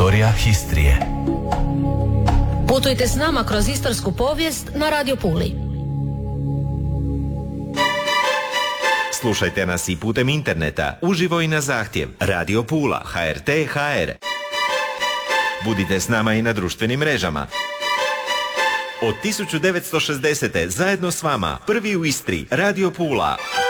Istorija Histrije. Putujte s nama kroz istorsku povijest na Radio Puli. Slušajte nas i putem interneta, uživo i na zahtjev. Radio Pula, HRT.hr. Budite s nama i na društvenim mrežama. Od 1960. zajedno s vama, prvi u Istri, Radio Pula.